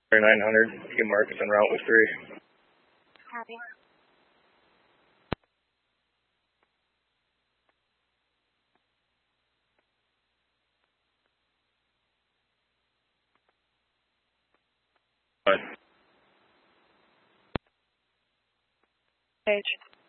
900, Q Marcus en route with 3. Copy. Page.